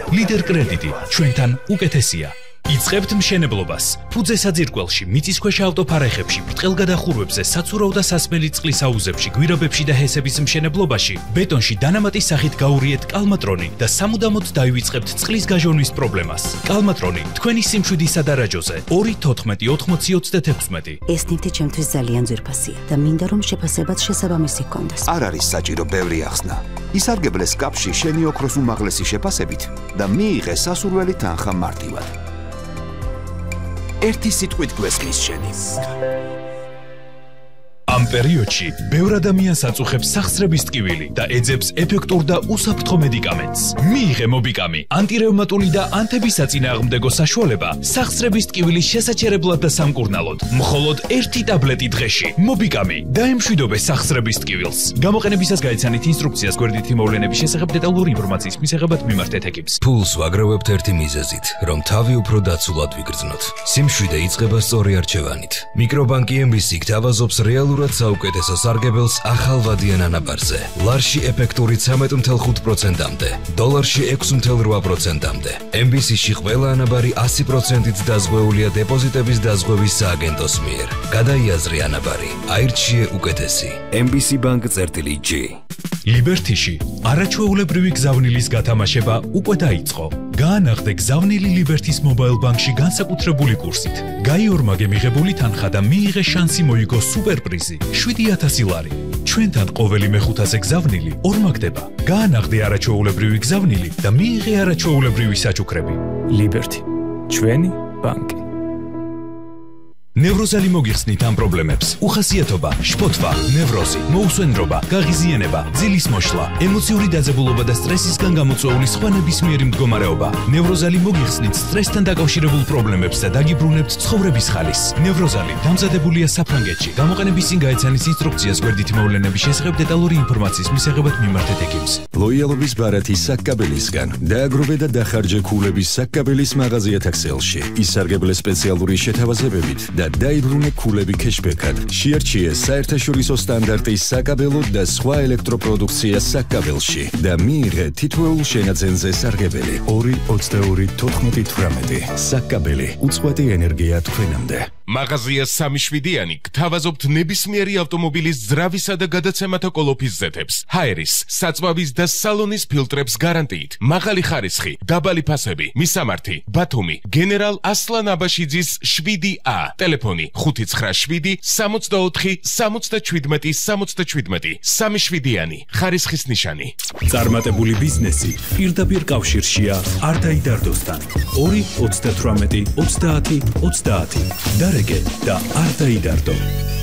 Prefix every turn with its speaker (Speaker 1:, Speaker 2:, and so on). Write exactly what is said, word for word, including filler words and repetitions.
Speaker 1: ლიდერ კრედიტი, ჩვენთან უკეთესია. იწყებთ მშენებლობას. ფუძე საძირკველში, მიწისქვეშა ავტოფარეხებში, ბრტყელგადახურვებზე, საცურაო და სასმელი წყლის აუზებში, გვირაბებში და ჰესების მშენებლობაში, ბეტონში დანამატის სახით გაურიეთ კალმატრონი და სამუდამოდ დაივიწყებთ წყლის გაჟონვის პრობლემას. კალმატრონი, თქვენი სიმშვიდისა და რაჯოზე. ორი თოთხმეტი ოთხმოცი ოცდათექვსმეტი.
Speaker 2: ეს ნივთი ჩემთვის ძალიან ძვირფასია და მინდა რომ შეფასებაც შესაბამისი ჰქონდეს.
Speaker 3: არ არის საჭირო ბევრი ახსნა. ისარგებლეს კაპში შენი ოქროს უმაღლესი შეფასებით და მიიღე სასურველი თანხა მარტივად. ერთი სიტყვით გვესმის შენი.
Speaker 1: ამ პერიოდში ბევრ ადამიანს აწუხებს სახსრების ტკივილი და ეძებს ეფექტურ და უსაფრთხო მედიკამენტს. მიიღე მობიკამი, ანტირევმატული და ანთებისაწინააღმდეგო საშუალება სახსრების ტკივილის შესაჩერებლად და სამკურნალოდ. მხოლოდ ერთი ტაბლეტი დღეში. მობიკამი დაემშვიდობე სახსრების ტკივილს. გამოყენებისას გაიცანით ინსტრუქციას გვერდითი მოვლენების შესახებ დეტალური ინფორმაციის მისაღებად მიმართეთ ეკიპს.
Speaker 4: ფულს ვაგროვებთ ერთი მიზეზით, რომ თავი უფრო დაცულად ვიგრძნოთ. სიმშვიდე იწყება სწორი არჩევანით. მიკრობანკი ემ ბი სი გთავაზობს რეალურ საუკეთესო სარგებელს ახალვადიან ანაბარზე. ლარში ეფექტური ცამეტ ათი ხუთი პროცენტამდე, დოლარში ექვსი ათი რვა პროცენტამდე. ემ ბი სი-ში ყველა ანაბარი ასი პროცენტით დაზღვეულია დეპოზიტების დაზღვევის სააგენტოს მიერ. გადაიაზრე ანაბარი, აირჩიე უკეთესი. ემ ბი სი Bank წერტილი ჯი.
Speaker 1: ლიბერთიში არაჩვეულებრივი გზავნილის გათამაშება უკვე დაიწყო. გაანაღდე გზავნილი ლიბერთის მობაილ ბანკში განსაკუთრებული კურსით. გაიორმაგე მიღებული თანხა და მიიღე შანსი მოიგო სუპერპრიზი შვიდი ათასი ლარი. ჩვენთან ყოველი მეხუთაზე გზავნილი ორმაგდება. გაანაღდე არაჩვეულებრივი გზავნილი და მიიღე არაჩვეულებრივი საჩუქრები. ლიბერთი, ჩვენი ბანკი. ნევროზალი მოგიხსნით ამ პრობლემებს. უხასიათობა, შფოთვა, ნევროზი, მოუსვენრობა, გაღიზიანება, ძილის მოშლა, ემოციური დაძაბულობა და სტრესისგან გამოწვეული სხვა ნებისმიერი მდგომარეობა. ნევროზალი მოგიხსნით სტრესთან დაკავშირებულ პრობლემებს და დაგიბრუნებთ ცხოვრების ხალისს. ნევროზალი დამზადებულია საფრანგეთში. გამოყენების წინ გაეცანით ინსტრუქციას გვერდითი მოვლენების შესახებ დეტალური ინფორმაციის მისაღებად მიმართეთ ეკიპს.
Speaker 5: ლოიალობის ბარათი საკკაბელისგან. დააგროვე და დახარჯე ქულების საკკაბელის მაღაზიათა ქსელში. ისარგებლე სპეციალური შეთავაზებებით და დაიბრუნე ქულები ქეშბექად. შეარჩიე საერთაშორისო სტანდარტის საკაბელო და სხვა ელექტროპროდუქცია საკაბელში და მიიღე თითოეულ შენაძენზე სარგებელი. ორი ოცდაორი თოთხმეტი თვრამეტი. საკაბელი უწყვეტი ენერგია თქვენამდე.
Speaker 6: მაღაზია სამი შვიდიანი გთავაზობთ ნებისმიერი ავტომობილის ძრავისა და გადაცემათა კოლოფის ზეთებს, ჰაერის, საწვავის და სალონის ფილტრებს გარანტიით. მაღალი ხარისხი, დაბალი ფასები, მისამართი, ბათუმი, გენერალ ასლან აბაშიძის შვიდი ა. ტელეფონი ხუთი ცხრა შვიდი სამოცდაოთხი სამოცდაჩვიდმეტი სამოცდაჩვიდმეტი. სამი შვიდიანი, ხარისხის ნიშანი.
Speaker 1: წარმატებული ბიზნესი პირდაპირ კავშირშია არტაიდარდოსთან. ორი ოცდათვრამეტი ოცდაათი ოცდაათი. დარეგე და არ დაიდარდო.